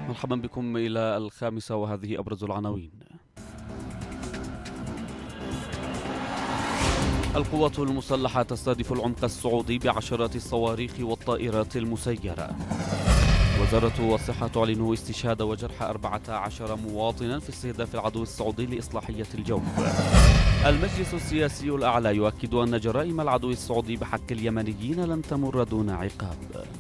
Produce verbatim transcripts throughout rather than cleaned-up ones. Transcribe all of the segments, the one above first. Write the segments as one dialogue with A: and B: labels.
A: مرحبا بكم إلى الخامسة وهذه أبرز العناوين. القوات المسلحة تستهدف العمق السعودي بعشرات الصواريخ والطائرات المسيرة. وزارة الصحة تعلن استشهاد وجرح أربعة عشر مواطنا في استهداف العدو السعودي لإصلاحية الجو. المجلس السياسي الأعلى يؤكد أن جرائم العدو السعودي بحق اليمنيين لن تمر دون عقاب.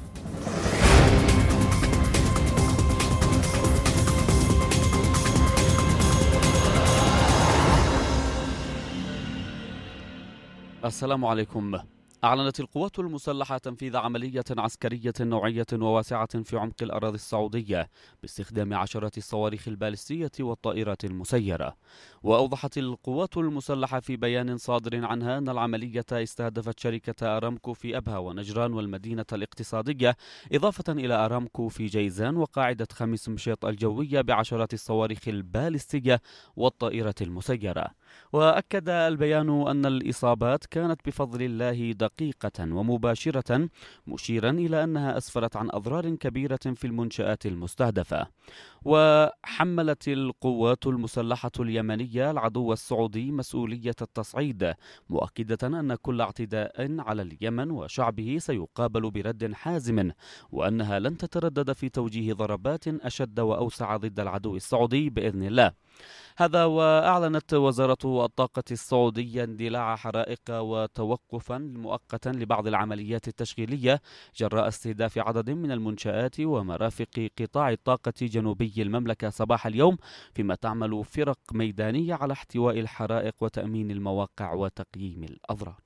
A: السلام عليكم. أعلنت القوات المسلحة تنفيذ عملية عسكرية نوعية وواسعة في عمق الأراضي السعودية باستخدام عشرات الصواريخ البالستية والطائرات المسيرة. وأوضحت القوات المسلحة في بيان صادر عنها أن العملية استهدفت شركة أرامكو في أبها ونجران والمدينة الاقتصادية، إضافة إلى أرامكو في جيزان وقاعدة خميس مشيط الجوية بعشرات الصواريخ البالستية والطائرات المسيرة. وأكد البيان أن الإصابات كانت بفضل الله دقيقة ومباشرة، مشيرا إلى أنها أسفرت عن أضرار كبيرة في المنشآت المستهدفة. وحملت القوات المسلحة اليمنية العدو السعودي مسؤولية التصعيد، مؤكدة أن كل اعتداء على اليمن وشعبه سيقابل برد حازم، وأنها لن تتردد في توجيه ضربات أشد وأوسع ضد العدو السعودي بإذن الله. هذا وأعلنت وزارة الطاقة السعودية اندلاع حرائق وتوقفا مؤقتا لبعض العمليات التشغيلية جراء استهداف عدد من المنشآت ومرافق قطاع الطاقة جنوبي المملكة صباح اليوم، فيما تعمل فرق ميدانية على احتواء الحرائق وتأمين المواقع وتقييم الأضرار.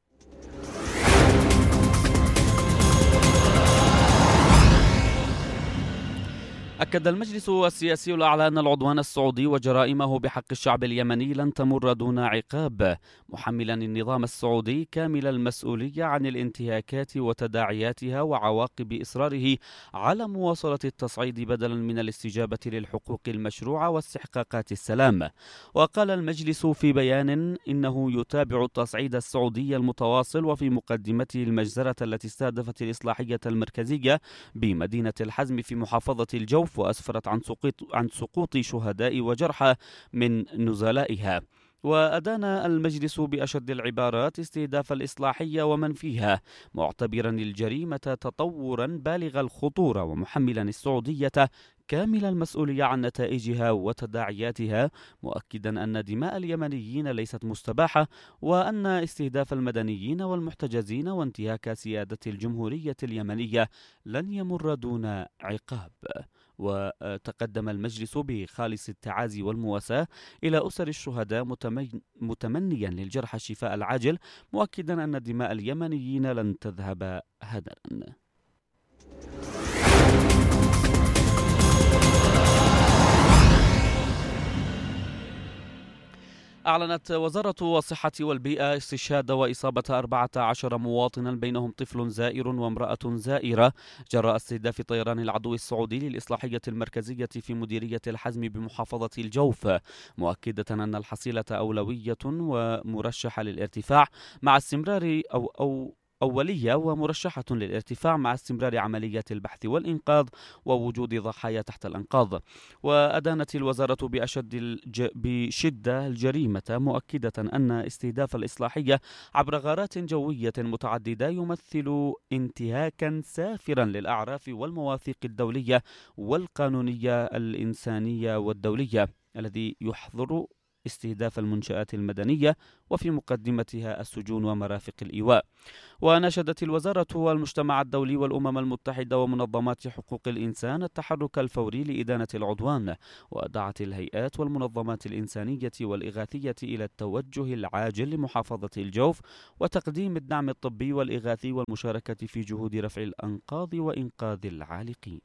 A: أكد المجلس السياسي الأعلى أن العدوان السعودي وجرائمه بحق الشعب اليمني لن تمر دون عقاب، محملا النظام السعودي كامل المسؤولية عن الانتهاكات وتداعياتها وعواقب إصراره على مواصلة التصعيد بدلا من الاستجابة للحقوق المشروعة واستحقاقات السلام. وقال المجلس في بيان إنه يتابع التصعيد السعودي المتواصل وفي مقدمته المجزرة التي استهدفت الإصلاحية المركزية بمدينة الحزم في محافظة الجوف، وأسفرت عن سقوط عن سقوط شهداء وجرحى من نزلائها. وأدان المجلس بأشد العبارات استهداف الإصلاحية ومن فيها، معتبرا الجريمة تطورا بالغ الخطورة ومحملا السعودية كامل المسؤولية عن نتائجها وتداعياتها، مؤكدا أن دماء اليمنيين ليست مستباحة، وأن استهداف المدنيين والمحتجزين وانتهاك سيادة الجمهورية اليمنية لن يمر دون عقاب. وتقدم المجلس بخالص التعازي والمواساة إلى أسر الشهداء متمنيا للجرحى الشفاء العاجل، مؤكدا أن دماء اليمنيين لن تذهب هدرا. أعلنت وزارة الصحة والبيئة استشهاد وإصابة أربعة عشر مواطنا بينهم طفل زائر وامرأة زائرة جراء استهداف طيران العدو السعودي للإصلاحية المركزية في مديرية الحزم بمحافظة الجوف، مؤكدة أن الحصيلة أولوية ومرشحة للارتفاع مع استمرار أو أو أولية ومرشحة للارتفاع مع استمرار عمليات البحث والإنقاذ ووجود ضحايا تحت الأنقاض. وأدانت الوزارة بأشد الج... بشدة الجريمة، مؤكدة أن استهداف الإصلاحية عبر غارات جوية متعددة يمثل انتهاكا سافرا للأعراف والمواثيق الدولية والقانونية الإنسانية والدولية، الذي يحظر استهداف المنشآت المدنية وفي مقدمتها السجون ومرافق الإيواء. وناشدت الوزارة والمجتمع الدولي والأمم المتحدة ومنظمات حقوق الإنسان التحرك الفوري لإدانة العدوان، ودعت الهيئات والمنظمات الإنسانية والإغاثية إلى التوجه العاجل لمحافظة الجوف وتقديم الدعم الطبي والإغاثي والمشاركة في جهود رفع الأنقاض وإنقاذ العالقين.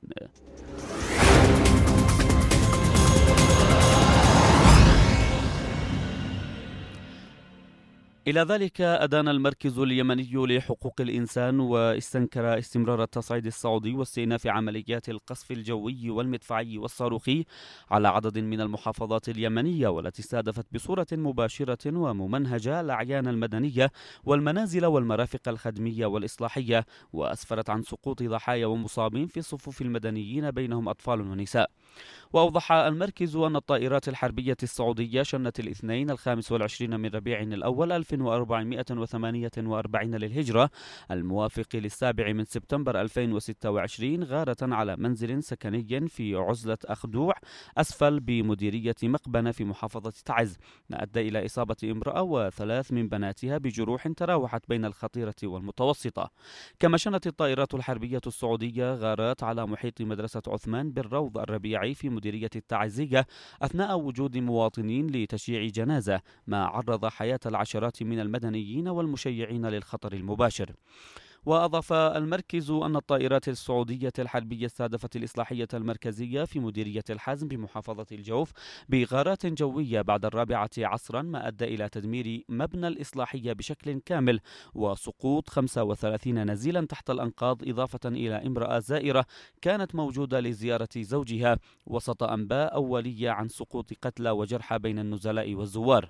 A: إلى ذلك أدان المركز اليمني لحقوق الإنسان واستنكر استمرار التصعيد السعودي واستئناف عمليات القصف الجوي والمدفعي والصاروخي على عدد من المحافظات اليمنية، والتي استهدفت بصورة مباشرة وممنهجة الأعيان المدنية والمنازل والمرافق الخدمية والإصلاحية، وأسفرت عن سقوط ضحايا ومصابين في صفوف المدنيين بينهم أطفال ونساء. وأوضح المركز أن الطائرات الحربية السعودية شنت الاثنين الخامس والعشرين من ربيع الأول ألف وأربعمائة وثمانية وأربعين للهجرة الموافق للسابع من سبتمبر ألفين وستة وعشرين غارة على منزل سكني في عزلة أخدوع أسفل بمديرية مقبنة في محافظة تعز، ما أدى إلى إصابة امرأة وثلاث من بناتها بجروح تراوحت بين الخطيرة والمتوسطة. كما شنت الطائرات الحربية السعودية غارات على محيط مدرسة عثمان بن روض الربيعي في مديرية التعزية أثناء وجود مواطنين لتشييع جنازة، ما عرض حياة العشرات من المدنيين والمشيعين للخطر المباشر. وأضاف المركز أن الطائرات السعودية الحربية استهدفت الإصلاحية المركزية في مديرية الحزم بمحافظة الجوف بغارات جوية بعد الرابعة عصرا، ما أدى إلى تدمير مبنى الإصلاحية بشكل كامل وسقوط خمسة وثلاثين نزيلا تحت الأنقاض، إضافة إلى امرأة زائرة كانت موجودة لزيارة زوجها، وسط أنباء أولية عن سقوط قتلى وجرحى بين النزلاء والزوار.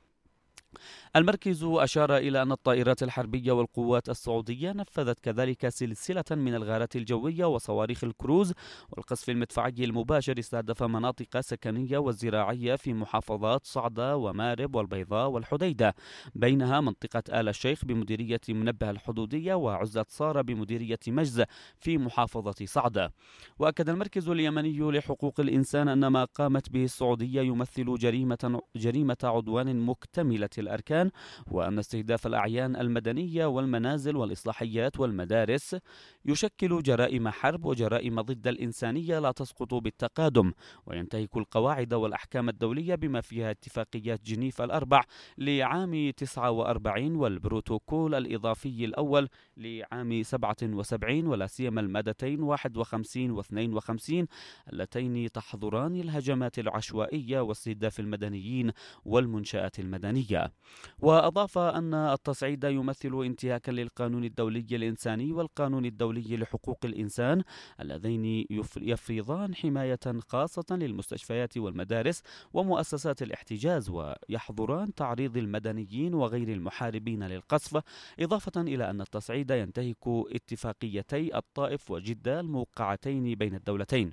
A: المركز أشار إلى أن الطائرات الحربية والقوات السعودية نفذت كذلك سلسلة من الغارات الجوية وصواريخ الكروز والقصف المدفعي المباشر استهدف مناطق سكنية وزراعية في محافظات صعدة ومارب والبيضاء والحديدة، بينها منطقة آل الشيخ بمديرية منبه الحدودية وعزة صارة بمديرية مجز في محافظة صعدة. وأكد المركز اليمني لحقوق الإنسان أن ما قامت به السعودية يمثل جريمة جريمة عدوان مكتملة الأركان، وأن استهداف الأعيان المدنية والمنازل والإصلاحيات والمدارس يشكل جرائم حرب وجرائم ضد الإنسانية لا تسقط بالتقادم، وينتهك القواعد والأحكام الدولية بما فيها اتفاقيات جنيف الأربع لعام تسعة وأربعين والبروتوكول الإضافي الأول لعام سبعة وسبعين، ولا سيما المادتين واحد وخمسين واثنين وخمسين اللتين تحظران الهجمات العشوائية واستهداف المدنيين والمنشآت المدنية. وأضاف أن التصعيد يمثل انتهاكا للقانون الدولي الإنساني والقانون الدولي لحقوق الإنسان اللذين يفرضان حماية خاصة للمستشفيات والمدارس ومؤسسات الاحتجاز، ويحظران تعريض المدنيين وغير المحاربين للقصف، إضافة إلى أن التصعيد ينتهك اتفاقيتي الطائف وجدة الموقعتين بين الدولتين.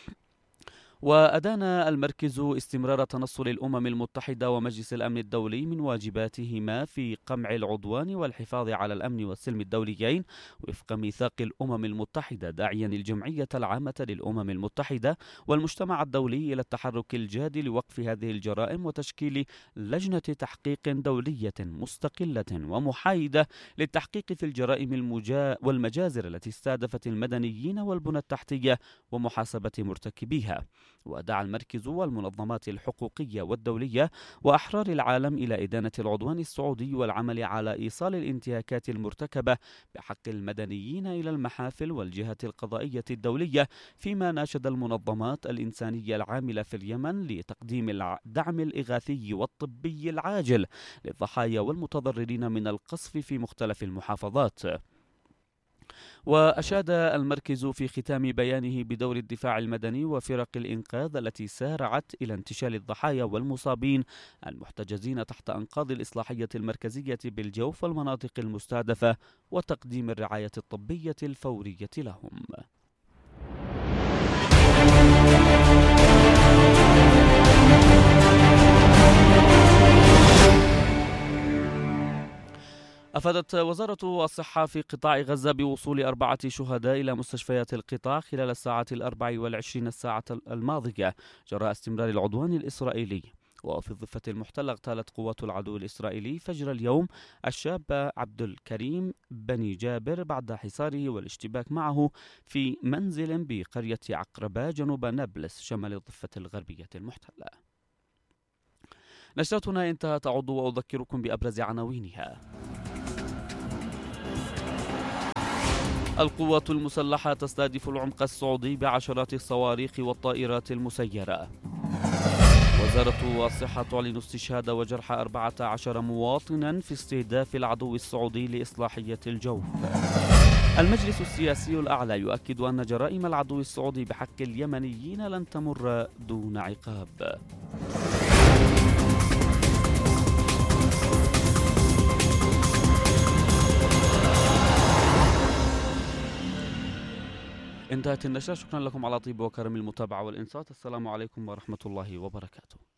A: وأدان المركز استمرار تنصل الأمم المتحدة ومجلس الأمن الدولي من واجباتهما في قمع العدوان والحفاظ على الأمن والسلم الدوليين وفق ميثاق الأمم المتحدة، داعيا الجمعية العامة للأمم المتحدة والمجتمع الدولي إلى التحرك الجاد لوقف هذه الجرائم وتشكيل لجنة تحقيق دولية مستقلة ومحايدة للتحقيق في الجرائم المجا... والمجازر التي استهدفت المدنيين والبنى التحتية ومحاسبة مرتكبيها. ودعا المركز والمنظمات الحقوقية والدولية وأحرار العالم إلى إدانة العدوان السعودي والعمل على إيصال الانتهاكات المرتكبة بحق المدنيين إلى المحافل والجهات القضائية الدولية، فيما ناشد المنظمات الإنسانية العاملة في اليمن لتقديم الدعم الإغاثي والطبي العاجل للضحايا والمتضررين من القصف في مختلف المحافظات. وأشاد المركز في ختام بيانه بدور الدفاع المدني وفرق الإنقاذ التي سارعت إلى انتشال الضحايا والمصابين المحتجزين تحت أنقاض الإصلاحية المركزية بالجوف والمناطق المستهدفة وتقديم الرعاية الطبية الفورية لهم. أفادت وزارة الصحة في قطاع غزة بوصول أربعة شهداء إلى مستشفيات القطاع خلال الساعات الأربع والعشرين الساعة الماضية جراء استمرار العدوان الإسرائيلي. وفي الضفة المحتلة اغتالت قوات العدو الإسرائيلي فجر اليوم الشاب عبد الكريم بني جابر بعد حصاره والاشتباك معه في منزل بقرية عقربة جنوب نابلس شمال الضفة الغربية المحتلة. نشرتنا انتهت، أعود وأذكركم بأبرز عناوينها. القوات المسلحة تستهدف العمق السعودي بعشرات الصواريخ والطائرات المسيرة. وزارة الصحة تعلن استشهاد وجرح أربعة عشر مواطنا في استهداف العدو السعودي لإصلاحية الجوف. المجلس السياسي الأعلى يؤكد أن جرائم العدو السعودي بحق اليمنيين لن تمر دون عقاب. انتهت النشرة. شكرا لكم على طيب وكرم المتابعة والإنصات. السلام عليكم ورحمة الله وبركاته.